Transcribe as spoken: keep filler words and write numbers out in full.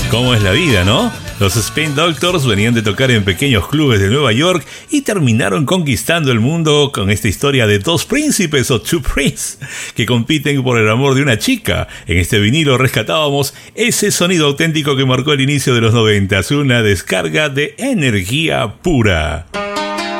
¿Cómo es la vida, no? Los Spin Doctors venían de tocar en pequeños clubes de Nueva York y terminaron conquistando el mundo con esta historia de dos príncipes o two princes que compiten por el amor de una chica. En este vinilo rescatábamos ese sonido auténtico que marcó el inicio de los noventas, una descarga de energía pura.